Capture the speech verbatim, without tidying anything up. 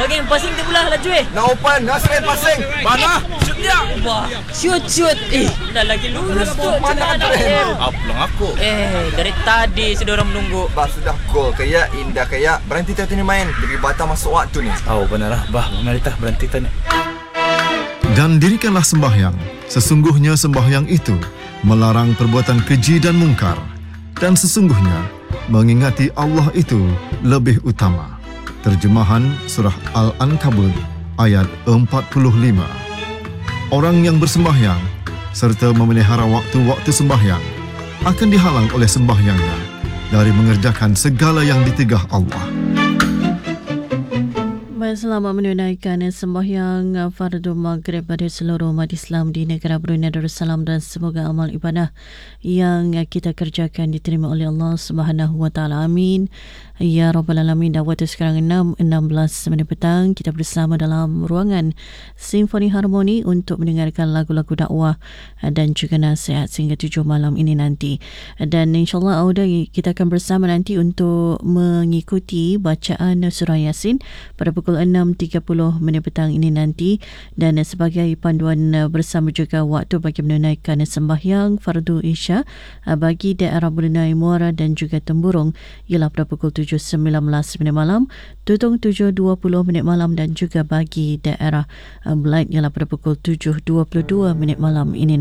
Bagi yang passing tu pula laju eh. Nak open, nak straight passing. Mana? Shoot dia. Wah, shoot shoot. Eh, dah lagi lurus tu. Mana Cakap tu? nak Apa pelang aku? Eh, dari tadi sudah orang menunggu. Bah, sudah gol kayak indah kayak. Berhenti tadi ni main. Beri batal masuk waktu ni. Oh, benar lah. Bah, mari tah berhenti tadi. Dan dirikanlah sembahyang. Sesungguhnya sembahyang itu melarang perbuatan keji dan mungkar. Dan sesungguhnya mengingati Allah itu lebih utama. Terjemahan Surah Al-Ankabut ayat empat puluh lima. Orang yang bersembahyang serta memelihara waktu-waktu sembahyang akan dihalang oleh sembahyangnya dari mengerjakan segala yang ditegah Allah. Selamat menunaikan sembahyang fardu maghrib pada seluruh umat Islam di negara Brunei Darussalam dan semoga amal ibadah yang kita kerjakan diterima oleh Allah Subhanahu Wa Taala. Amin. Ya Rabbal Alamin. Dah waktu sekarang enam enam belas minit petang. Kita bersama dalam ruangan Simfoni Harmoni untuk mendengarkan lagu-lagu dakwah dan juga nasihat sehingga tujuh malam ini nanti. Dan insyaAllah Auda kita akan bersama nanti untuk mengikuti bacaan surah Yasin pada pukul enam tiga puluh minit petang ini nanti. Dan sebagai panduan bersama juga waktu bagi menunaikan sembahyang fardu Isya bagi daerah Brunei Muara dan juga Temburong ialah pada pukul tujuh sembilan belas minit malam, Tutong tujuh dua puluh minit malam dan juga bagi daerah Belait ialah pada pukul tujuh dua puluh dua minit malam ini.